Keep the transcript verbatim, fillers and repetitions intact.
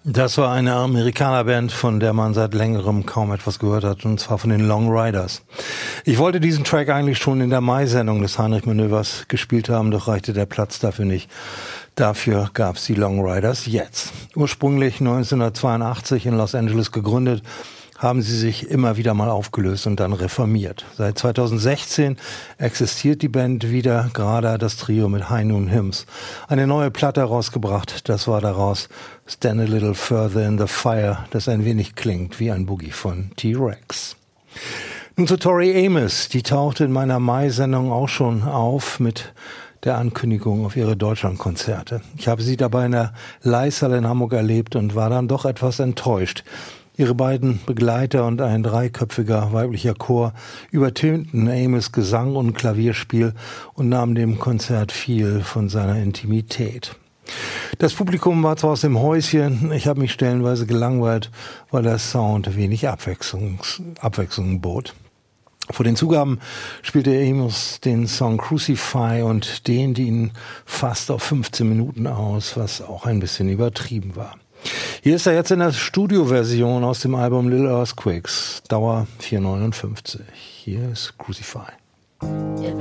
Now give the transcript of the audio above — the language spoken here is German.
Das war eine Amerikanerband, von der man seit längerem kaum etwas gehört hat, und zwar von den Long Riders. Ich wollte diesen Track eigentlich schon in der Mai-Sendung des Heinrich-Manövers gespielt haben, doch reichte der Platz dafür nicht. Dafür gab's die Long Riders jetzt. Ursprünglich neunzehnhundertzweiundachtzig in Los Angeles gegründet, haben sie sich immer wieder mal aufgelöst und dann reformiert. Seit zweitausendsechzehn existiert die Band wieder, gerade das Trio mit High Noon Hymns. Eine neue Platte rausgebracht, das war daraus Stand a Little Further in the Fire, das ein wenig klingt wie ein Boogie von T-Rex. Nun zu Tori Amos, die tauchte in meiner Mai-Sendung auch schon auf mit der Ankündigung auf ihre Deutschlandkonzerte. Ich habe sie dabei in der Leishalle in Hamburg erlebt und war dann doch etwas enttäuscht. Ihre beiden Begleiter und ein dreiköpfiger weiblicher Chor übertönten Amos Gesang und Klavierspiel und nahmen dem Konzert viel von seiner Intimität. Das Publikum war zwar aus dem Häuschen, ich habe mich stellenweise gelangweilt, weil der Sound wenig Abwechslung, Abwechslung bot. Vor den Zugaben spielte Amos den Song Crucify und dehnte ihn fast auf fünfzehn Minuten aus, was auch ein bisschen übertrieben war. Hier ist er jetzt in der Studioversion aus dem Album Little Earthquakes, Dauer vier neunundfünfzig. Hier ist Crucify.